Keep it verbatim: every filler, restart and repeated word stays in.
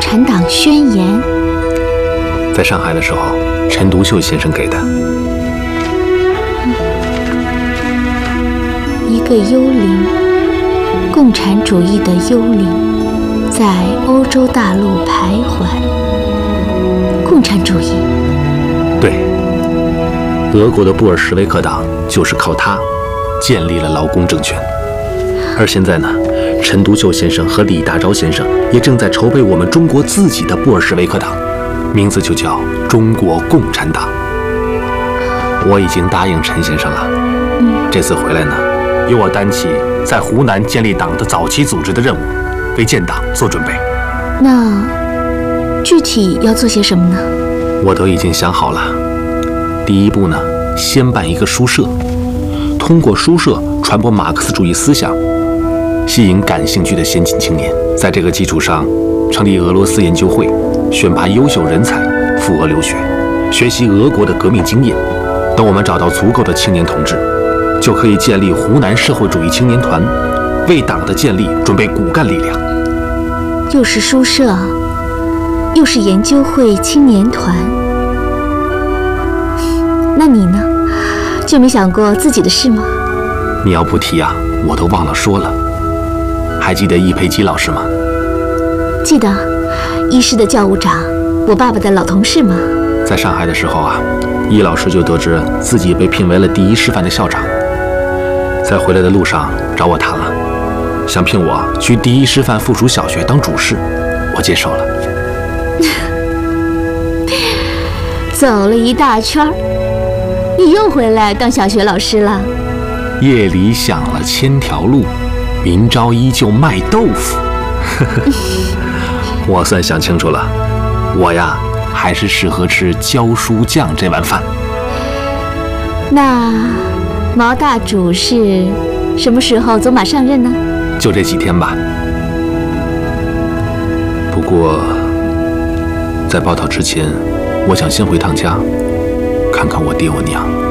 产党宣言。 在上海的时候，陈独秀先生给的。 一个幽灵，共产主义的幽灵，在欧洲大陆徘徊。共产主义。 对，俄国的布尔什维克党就是靠它建立了劳工政权。而现在呢，陈独秀先生和李大钊先生也正在筹备我们中国自己的布尔什维克党，名字就叫中国共产党。我已经答应陈先生了，嗯、这次回来呢，由我担起在湖南建立党的早期组织的任务，为建党做准备。 那具体要做些什么呢？ 我都已经想好了。第一步呢，先办一个书社，通过书社传播马克思主义思想，吸引感兴趣的先进青年。在这个基础上，成立俄罗斯研究会，选拔优秀人才赴俄留学，学习俄国的革命经验。等我们找到足够的青年同志，就可以建立湖南社会主义青年团，为党的建立准备骨干力量。 又是书社，又是研究会青年团，那你呢？就没想过自己的事吗？ 你要不提啊，我都忘了说了。还记得易培基老师吗？ 记得，医师的教务长，我爸爸的老同事吗？ 在上海的时候啊，易老师就得知自己被聘为了第一师范的校长，在回来的路上找我谈了，想聘我去第一师范附属小学当主事，我接受了。 走了一大圈儿，你又回来当小学老师了。 夜里想了千条路，明朝依旧卖豆腐。我算想清楚了，我呀还是适合吃教书匠这碗饭。 那毛大主事什么时候走马上任呢？ 就这几天吧。不过在报道之前，我想先回趟家，看看我爹我娘。